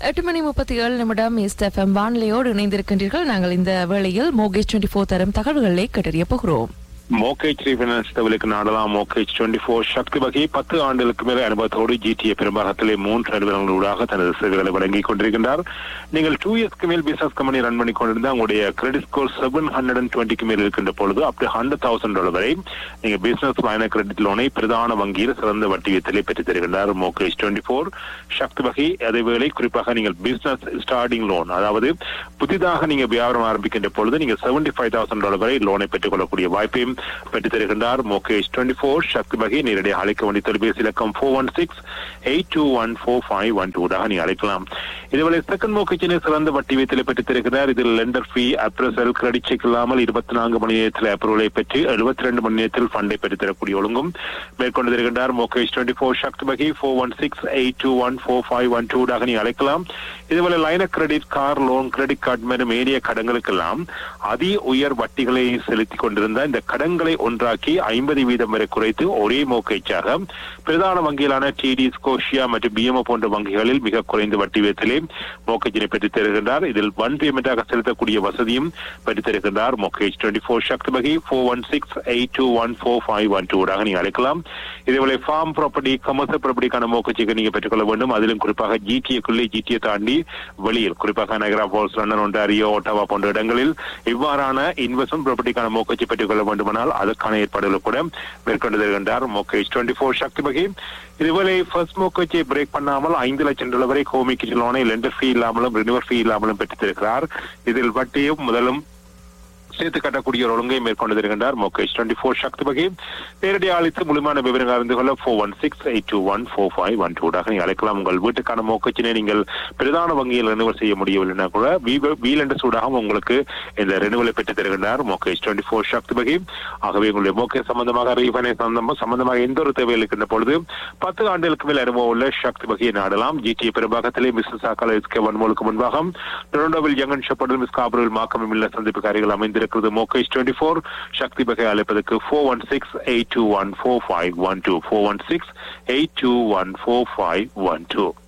8:37 east FM வானிலையோடு இணைந்திருக்கின்றீர்கள். நாங்கள் இந்த வேளையில் மோகேஜ் 24 தரும் தகவல்களை கேட்டறிய போகிறோம். மோகேஜ் ரீஃபைனான்ஸ் தகவலுக்கு நாடலாம். மோகேஜ் 24 சக்தி வகை 10 ஆண்டுகளுக்கு மேல் அனுபவத்தோடு GTA பெரும்பாகத்திலே 3 நிறுவனங்களூடாக தனது சேவைகளை வழங்கிக் கொண்டிருக்கின்றார். நீங்கள் 2 இயர்ஸ்க்கு மேல் பிசினஸ் கம்பெனி ரன் பண்ணி கொண்டிருந்தால் உங்களுடைய கிரெடிட் ஸ்கோர் 720க்கு மேல் இருக்கின்ற பொழுது அப் டு $100,000 வரை நீங்க பிசினஸ் லைன கிரெடிட் லோனை பிரதான வங்கியில் சிறந்த வட்டி வீதத்திலே பெற்றுத் தருகின்றார் மோகேஜ் 24 சக்தி வகை. அதேவேளை குறிப்பாக நீங்கள் பிசினஸ் ஸ்டார்டிங் லோன், அதாவது புதிதாக நீங்க வியாபாரம் ஆரம்பிக்கின்ற பொழுது நீங்க $75,000 வரை லோனை பெற்றுக் கொள்ளக்கூடிய வாய்ப்பையும் பெற்றுத் தருகின்றார் மோகேஜ் 24 சக்தி வகை. நேரடியாக அழைக்க வேண்டிய தொலைபேசி இலக்கம் 416-821-4512 நீ அழைக்கலாம். இதுவரை செகண்ட் மோகேஜினை சிறந்த வட்டி வீதத்தில் பெற்றுத் தருகிறார். இதில் லெண்டர் ஃபீ, அப்ரசல், கிரெடிட் செக் இல்லாமல் 24 மணி நேரத்தில் அப்ரூவலை பெற்று 72 மணி நேரத்தில் ஃபண்டை பெற்றுத் தரக்கூடிய ஒழுங்கும் மேற்கொண்டு தருகின்றார் மோகேஜ் 24 சக்தி வகை. 416-821-4512 நீ அழைக்கலாம். இதுவரை லைன credit, car loan, credit card மற்றும் ஏனைய கடன்களுக்கெல்லாம் அதி உயர் வட்டிகளை செலுத்திக் கொண்டிருந்த இந்த கடன்களை ஒன்றாக்கி 50% வரை குறைத்து ஒரே மோகேஜாக பிரதான வங்கிகளான டிடி, ஸ்கோஷியா மற்றும் BMO போன்ற வங்கிகளில் மிக குறைந்த வட்டி வீதத்திலே மோகேஜினை பெற்றுத் தருகின்றார். இதில் ஒன் பேமெண்டாக செலுத்தக்கூடிய வசதியும் பெற்றுத் தருகின்றார் மோகேஜ் 24 சக்தி வகை. 416-821-4512 நீ அழைக்கலாம். இதேவேளை ஃபார்ம் ப்ராப்பர்ட்டி, கமர்ஷியல் ப்ராப்பர்ட்டிக்கான மோகேஜுக்கு நீங்க பெற்றுக்கொள்ள வேண்டும். அதிலும் குறிப்பாக GTA தாண்டி வெளியில், குறிப்பாக நகரா ஃபால்ஸ், லண்டன், ஒன்டாரியோ, ஒட்டாவா போன்ற இடங்களில் இவ்வாறான இன்வெஸ்ட்மெண்ட் ப்ராப்பர்ட்டிக்கான மோகேஜை பெற்றுக்கொள்ள வேண்டுமானால் அதற்கான ஏற்பாடுகள் கூட மேற்கொண்டு தருகின்றார் மோகேஜ் 24 சக்தி வகை. இதுவரை ஃபர்ஸ்ட் மோகேஜை பிரேக் பண்ணாமல் $5 லட்சம் வரை ஹோம் எக்விட்டி லோனை லெண்டர் ஃபீ இல்லாமலும் ரினியூவல் ஃபீ இல்லாமலும் பெற்றுத் தருகிறார். இதில் வட்டியும் முதலும் சேர்த்து கட்டக்கூடிய ஒரு ஒழுங்கை மேற்கொண்டு தருகின்றார் மோகேஜ் 24 சக்தி வகை. நேரடி அழைத்து முழுமையான விவரங்கள் அறிந்து கொள்ள 416-821-4512 நீ அழைக்கலாம். உங்கள் வீட்டுக்கான மோகேஜினை நீங்கள் பிரதான வங்கியில் ரெனுவல் செய்ய முடியவில்லைன்னா கூட வீலெண்டர் சூடாக உங்களுக்கு இந்த ரெனுவலை பெற்றுத் தருகின்றார் மோகேஜ் 24 சக்தி வகை. ஆகவே உங்களுடைய மோகேஜ் சம்பந்தமாக, ரீஃபைனான்ஸ் சம்பந்தமாக எந்த ஒரு தேவையில் இருக்கின்ற பொழுது 10 ஆண்டுகளுக்கு மேல் அனுபவம் உள்ள சக்தி வகையை நாடலாம். GTA பெரும்பாகத்திலே மிஸ்ஸஸ் ஆக்கால SK1 மோலுக்கு முன்பாக டொரண்டோவில் யங்கன் ஷெப்பர்டில் மிஸ் காபரில் மாக்கமில் உள்ள சந்திப்புக்காரிகள் அமைந்திருக்கிறது மோகேஜ் 24 சக்தி வகை. அழைப்பதற்கு 416-821-4512 416-821-4512.